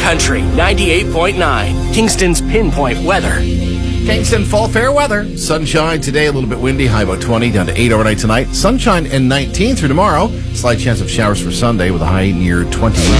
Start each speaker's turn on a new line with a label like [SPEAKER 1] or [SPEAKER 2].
[SPEAKER 1] Country 98.9, Kingston's pinpoint weather.
[SPEAKER 2] Kingston, full fair weather. Sunshine today, a little bit windy, high about 20, down to 8 overnight tonight. Sunshine and 19 through tomorrow. Slight chance of showers for Sunday with a high near 20.